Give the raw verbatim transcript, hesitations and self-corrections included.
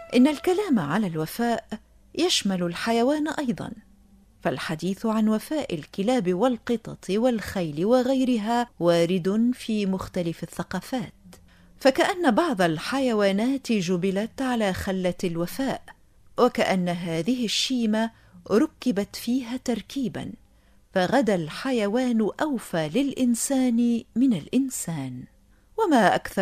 إن الكلام على الوفاء يشمل الحيوان أيضاً، فالحديث عن وفاء الكلاب والقطط والخيل وغيرها وارد في مختلف الثقافات، فكأن بعض الحيوانات جبلت على خلة الوفاء، وكأن هذه الشيمة ركبت فيها تركيباً، فغدا الحيوان أوفى للإنسان من الإنسان. وما أكثر